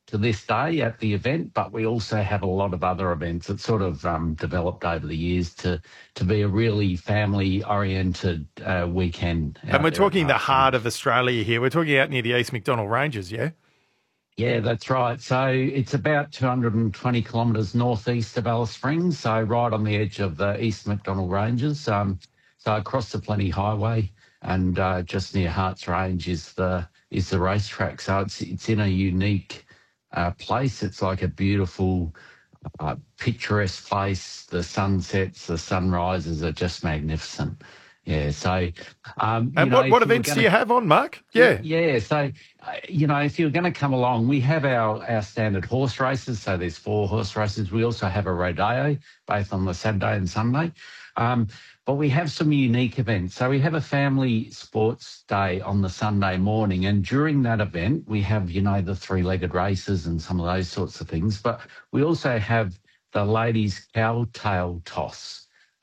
to this day at the event, but we also have a lot of other events. It's sort of developed over the years to be a really family-oriented weekend. And we're Out there at talking the Hearts heart Range. of Australia here. We're talking out near the East McDonnell Ranges, yeah? Yeah, that's right. So it's about 220 kilometres northeast of Alice Springs, so right on the edge of the East McDonnell Ranges. So across the Plenty Highway, and just near Hearts Range is the racetrack. So it's in a unique place. It's like a beautiful, picturesque place. The sunsets, the sunrises are just magnificent. Yeah. So, And what if you were events going do to you have on, Mark? Yeah. yeah. So, if you're going to come along, we have our standard horse races. So there's 4 horse races. We also have a rodeo, both on the Saturday and Sunday. But we have some unique events. So we have a family sports day on the Sunday morning. And during that event, we have, the 3-legged races and some of those sorts of things. But we also have the ladies' cowtail toss.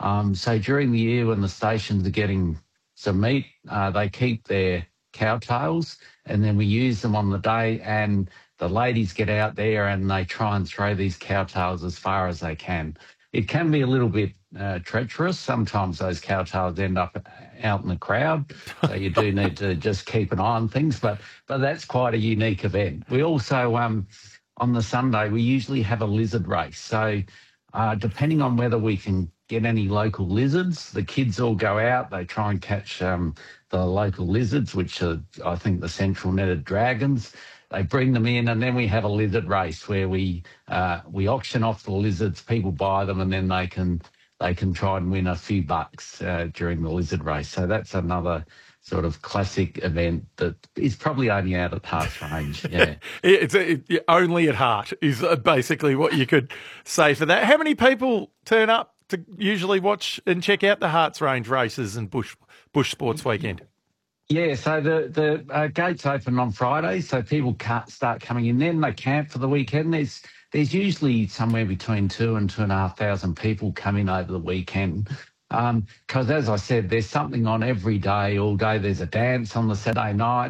So during the year when the stations are getting some meat, they keep their cowtails, and then we use them on the day, and the ladies get out there and they try and throw these cowtails as far as they can. It can be a little bit treacherous. Sometimes those cowtails end up out in the crowd, so you do need to just keep an eye on things. But that's quite a unique event. We also on the Sunday we usually have a lizard race. So depending on whether we can get any local lizards, the kids all go out. They try and catch the local lizards, which are, I think, the central netted dragons. They bring them in, and then we have a lizard race where we auction off the lizards. People buy them, and then they can try and win a few bucks during the lizard race. So that's another sort of classic event that is probably only out at Hearts Range. Yeah, It's only at heart is basically what you could say for that. How many people turn up to usually watch and check out the Hearts Range races and bush sports weekend? Yeah, so the gates open on Friday, so people can't start coming in then. They camp for the weekend. There's usually somewhere between 2,000 and 2,500 people come in over the weekend. Because as I said, there's something on every day, all day. There's a dance on the Saturday night.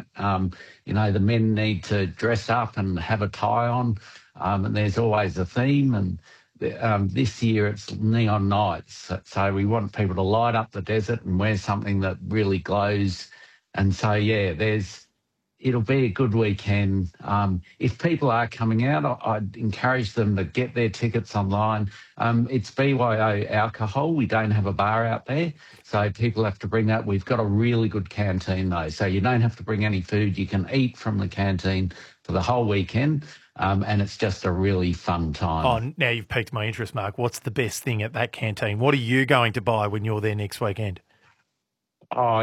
The men need to dress up and have a tie on, and there's always a theme. And this year it's neon nights, so we want people to light up the desert and wear something that really glows. And so, yeah, it'll be a good weekend. If people are coming out, I'd encourage them to get their tickets online. It's BYO alcohol. We don't have a bar out there, so people have to bring that. We've got a really good canteen, though, so you don't have to bring any food. You can eat from the canteen for the whole weekend, and it's just a really fun time. Oh, now you've piqued my interest, Mark. What's the best thing at that canteen? What are you going to buy when you're there next weekend? Oh,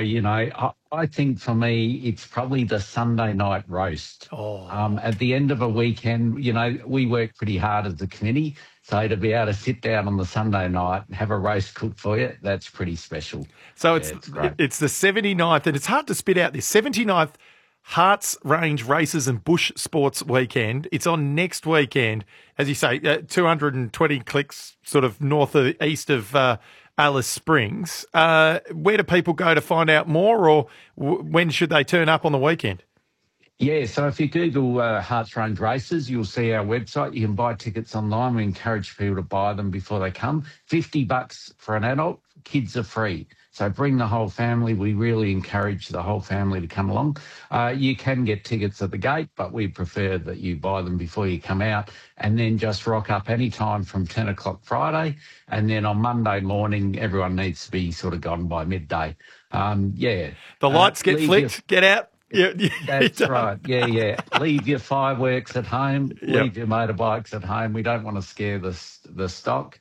I think for me, it's probably the Sunday night roast. Oh. At the end of a weekend, we work pretty hard as a committee. So to be able to sit down on the Sunday night and have a roast cooked for you, that's pretty special. So it's great. It's the 79th, and it's hard to spit out this, 79th Hearts Range Races and Bush Sports Weekend. It's on next weekend. As you say, 220 clicks sort of east of Alice Springs. Where do people go to find out more, or when should they turn up on the weekend? Yeah, so if you Google Hearts Range Races, you'll see our website. You can buy tickets online. We encourage people to buy them before they come. $50 for an adult, kids are free. So bring the whole family. We really encourage the whole family to come along. You can get tickets at the gate, but we prefer that you buy them before you come out, and then just rock up any time from 10 o'clock Friday. And then on Monday morning, everyone needs to be sort of gone by midday. The lights get flicked, get out. Yeah, that's right. Yeah. Leave your fireworks at home. Yep. Leave your motorbikes at home. We don't want to scare the stock.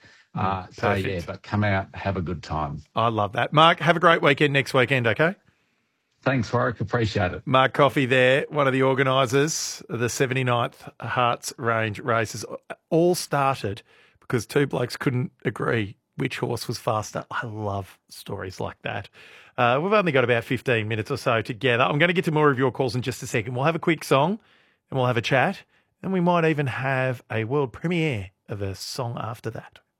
But come out, have a good time. I love that. Mark, have a great weekend next weekend, okay? Thanks, Warwick. Appreciate it. Mark Coffey there, one of the organisers of the 79th Hearts Range Races. All started because 2 blokes couldn't agree which horse was faster. I love stories like that. We've only got about 15 minutes or so together. I'm going to get to more of your calls in just a second. We'll have a quick song and we'll have a chat, and we might even have a world premiere of a song after that.